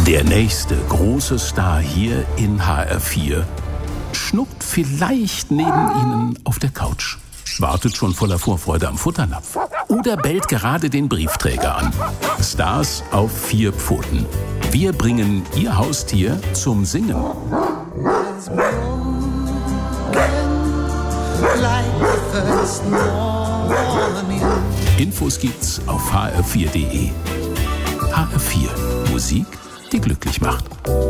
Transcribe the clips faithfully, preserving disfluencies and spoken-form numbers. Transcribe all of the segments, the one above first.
Der nächste große Star hier in H R vier schnuckt vielleicht neben Ihnen auf der Couch, wartet schon voller Vorfreude am Futternapf oder bellt gerade den Briefträger an. Stars auf vier Pfoten. Wir bringen Ihr Haustier zum Singen. Infos gibt's auf h r vier punkt d e. H R vier. Musik, die glücklich macht.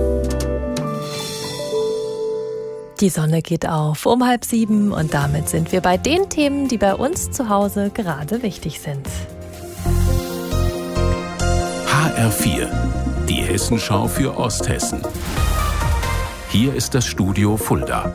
Die Sonne geht auf um halb sieben und damit sind wir bei den Themen, die bei uns zu Hause gerade wichtig sind. H R vier, die Hessenschau für Osthessen. Hier ist das Studio Fulda.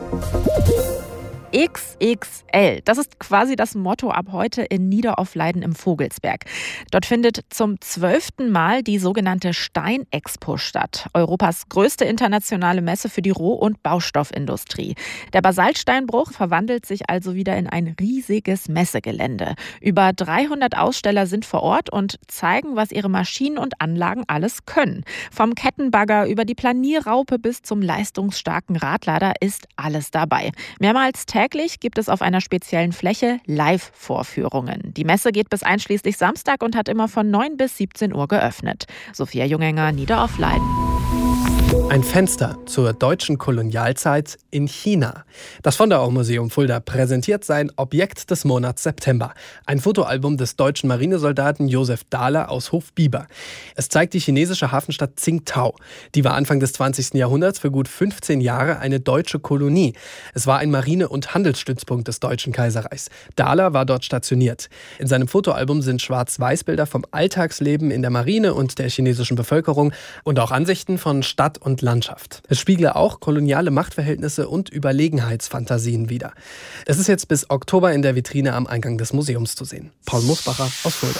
X X L. Das ist quasi das Motto ab heute in Niederaufleiden im Vogelsberg. Dort findet zum zwölften Mal die sogenannte Steinexpo statt. Europas größte internationale Messe für die Roh- und Baustoffindustrie. Der Basaltsteinbruch verwandelt sich also wieder in ein riesiges Messegelände. Über dreihundert Aussteller sind vor Ort und zeigen, was ihre Maschinen und Anlagen alles können. Vom Kettenbagger über die Planierraupe bis zum leistungsstarken Radlader ist alles dabei. Mehrmals täglich Täglich gibt es auf einer speziellen Fläche Live-Vorführungen. Die Messe geht bis einschließlich Samstag und hat immer von neun bis siebzehn Uhr geöffnet. Sophia Jungenger, Niederaufleiden. Ein Fenster zur deutschen Kolonialzeit in China. Das Vonderau-Museum Fulda präsentiert sein Objekt des Monats September. Ein Fotoalbum des deutschen Marinesoldaten Josef Dahler aus Hofbieber. Es zeigt die chinesische Hafenstadt Tsingtao. Die war Anfang des zwanzigsten Jahrhunderts für gut fünfzehn Jahre eine deutsche Kolonie. Es war ein Marine- und Handelsstützpunkt des Deutschen Kaiserreichs. Dahler war dort stationiert. In seinem Fotoalbum sind Schwarz-Weiß-Bilder vom Alltagsleben in der Marine und der chinesischen Bevölkerung und auch Ansichten von Stadt und Landschaft. Es spiegle auch koloniale Machtverhältnisse und Überlegenheitsfantasien wider. Es ist jetzt bis Oktober in der Vitrine am Eingang des Museums zu sehen. Paul Musbacher aus Fulda.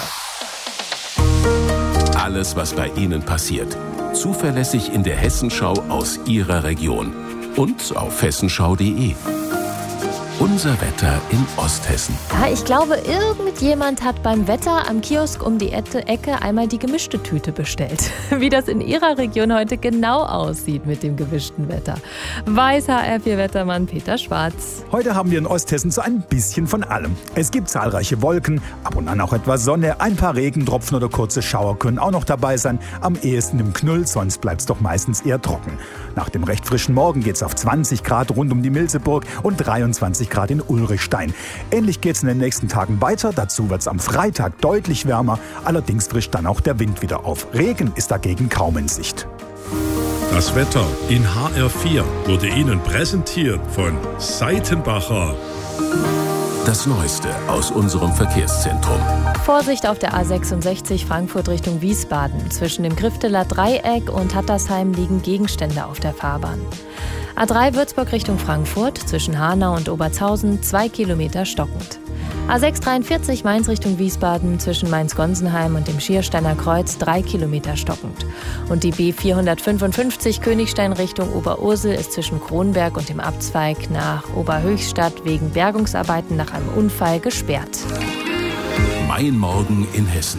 Alles, was bei Ihnen passiert, zuverlässig in der Hessenschau aus Ihrer Region und auf hessenschau punkt d e. Unser Wetter in Osthessen. Ja, ich glaube, irgendjemand hat beim Wetter am Kiosk um die Ecke einmal die gemischte Tüte bestellt. Wie das in Ihrer Region heute genau aussieht mit dem gemischten Wetter, weiß H R vier Wettermann Peter Schwarz. Heute haben wir in Osthessen so ein bisschen von allem. Es gibt zahlreiche Wolken, ab und an auch etwas Sonne, ein paar Regentropfen oder kurze Schauer können auch noch dabei sein. Am ehesten im Knüll, sonst bleibt es doch meistens eher trocken. Nach dem recht frischen Morgen geht es auf zwanzig Grad rund um die Milseburg und dreiundzwanzig Grad in Ulrichstein. Ähnlich geht es in den nächsten Tagen weiter. Dazu wird es am Freitag deutlich wärmer. Allerdings frischt dann auch der Wind wieder auf. Regen ist dagegen kaum in Sicht. Das Wetter in H R vier wurde Ihnen präsentiert von Seitenbacher. Das Neueste aus unserem Verkehrszentrum. Vorsicht auf der A sechsundsechzig Frankfurt Richtung Wiesbaden. Zwischen dem Grifteler Dreieck und Hattersheim liegen Gegenstände auf der Fahrbahn. A drei Würzburg Richtung Frankfurt, zwischen Hanau und Obertshausen, zwei Kilometer stockend. A sechs dreiundvierzig Mainz Richtung Wiesbaden, zwischen Mainz-Gonsenheim und dem Schiersteiner Kreuz, drei Kilometer stockend. Und die B vierhundertfünfundfünfzig Königstein Richtung Oberursel ist zwischen Kronberg und dem Abzweig nach Oberhöchstadt wegen Bergungsarbeiten nach einem Unfall gesperrt. Mein Morgen in Hessen.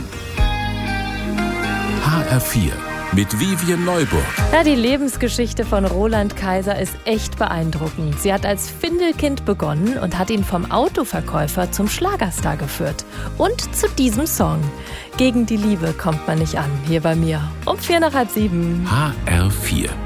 H R vier. Mit Vivian Neuburg. Ja, die Lebensgeschichte von Roland Kaiser ist echt beeindruckend. Sie hat als Findelkind begonnen und hat ihn vom Autoverkäufer zum Schlagerstar geführt. Und zu diesem Song. Gegen die Liebe kommt man nicht an, hier bei mir. Um vier nach halb sieben. H R vier.